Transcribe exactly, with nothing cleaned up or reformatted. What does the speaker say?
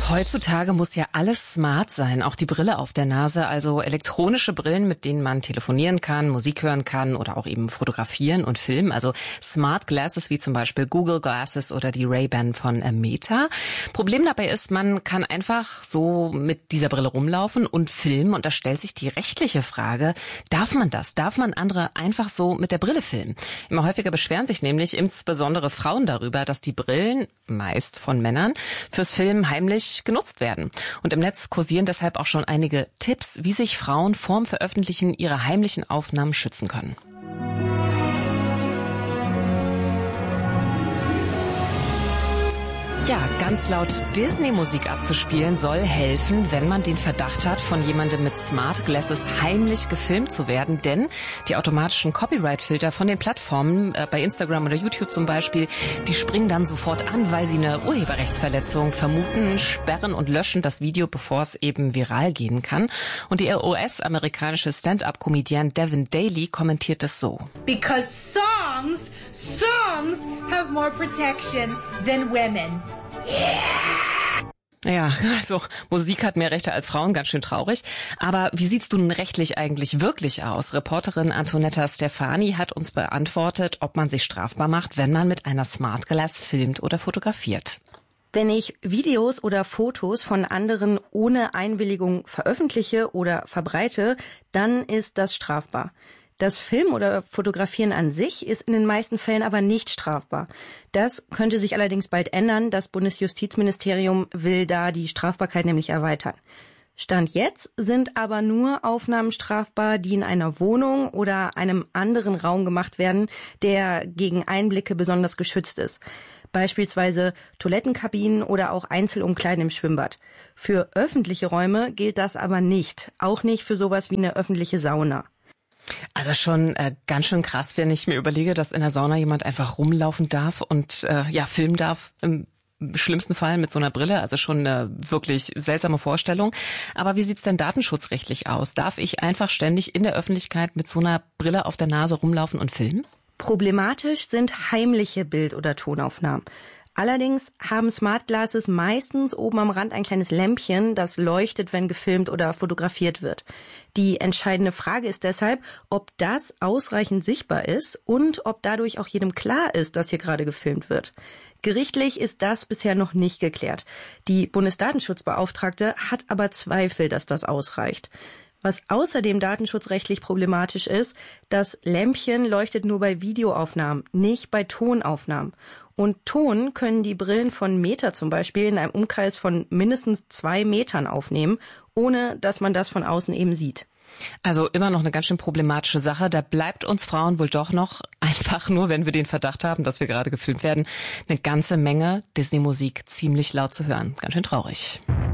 Heutzutage muss ja alles smart sein, auch die Brille auf der Nase, also elektronische Brillen, mit denen man telefonieren kann, Musik hören kann oder auch eben fotografieren und filmen, also Smart Glasses wie zum Beispiel Google Glasses oder die Ray-Ban von Meta. Problem dabei ist, man kann einfach so mit dieser Brille rumlaufen und filmen und da stellt sich die rechtliche Frage, darf man das? Darf man andere einfach so mit der Brille filmen? Immer häufiger beschweren sich nämlich insbesondere Frauen darüber, dass die Brillen, meist von Männern, fürs Filmen heimlich genutzt werden. Und im Netz kursieren deshalb auch schon einige Tipps, wie sich Frauen vorm Veröffentlichen ihrer heimlichen Aufnahmen schützen können. Ja, ganz laut Disney-Musik abzuspielen soll helfen, wenn man den Verdacht hat, von jemandem mit Smart Glasses heimlich gefilmt zu werden. Denn die automatischen Copyright-Filter von den Plattformen, äh, bei Instagram oder YouTube zum Beispiel, die springen dann sofort an, weil sie eine Urheberrechtsverletzung vermuten, sperren und löschen das Video, bevor es eben viral gehen kann. Und die U S-amerikanische Stand-up-Comedian Devin Daly kommentiert es so. Because songs, songs have more protection than women. Ja, also Musik hat mehr Rechte als Frauen, ganz schön traurig. Aber wie sieht's nun rechtlich eigentlich wirklich aus? Reporterin Antonetta Stefani hat uns beantwortet, ob man sich strafbar macht, wenn man mit einer Smart Glass filmt oder fotografiert. Wenn ich Videos oder Fotos von anderen ohne Einwilligung veröffentliche oder verbreite, dann ist das strafbar. Das Filmen oder Fotografieren an sich ist in den meisten Fällen aber nicht strafbar. Das könnte sich allerdings bald ändern. Das Bundesjustizministerium will da die Strafbarkeit nämlich erweitern. Stand jetzt sind aber nur Aufnahmen strafbar, die in einer Wohnung oder einem anderen Raum gemacht werden, der gegen Einblicke besonders geschützt ist. Beispielsweise Toilettenkabinen oder auch Einzelumkleiden im Schwimmbad. Für öffentliche Räume gilt das aber nicht. Auch nicht für sowas wie eine öffentliche Sauna. Also schon äh, ganz schön krass, wenn ich mir überlege, dass in der Sauna jemand einfach rumlaufen darf und äh, ja filmen darf, im schlimmsten Fall mit so einer Brille. Also schon eine wirklich seltsame Vorstellung. Aber wie sieht's denn datenschutzrechtlich aus? Darf ich einfach ständig in der Öffentlichkeit mit so einer Brille auf der Nase rumlaufen und filmen? Problematisch sind heimliche Bild- oder Tonaufnahmen. Allerdings haben Smart Glasses meistens oben am Rand ein kleines Lämpchen, das leuchtet, wenn gefilmt oder fotografiert wird. Die entscheidende Frage ist deshalb, ob das ausreichend sichtbar ist und ob dadurch auch jedem klar ist, dass hier gerade gefilmt wird. Gerichtlich ist das bisher noch nicht geklärt. Die Bundesdatenschutzbeauftragte hat aber Zweifel, dass das ausreicht. Was außerdem datenschutzrechtlich problematisch ist, das Lämpchen leuchtet nur bei Videoaufnahmen, nicht bei Tonaufnahmen. Und Ton können die Brillen von Meta zum Beispiel in einem Umkreis von mindestens zwei Metern aufnehmen, ohne dass man das von außen eben sieht. Also immer noch eine ganz schön problematische Sache. Da bleibt uns Frauen wohl doch noch, einfach nur, wenn wir den Verdacht haben, dass wir gerade gefilmt werden, eine ganze Menge Disney-Musik ziemlich laut zu hören. Ganz schön traurig.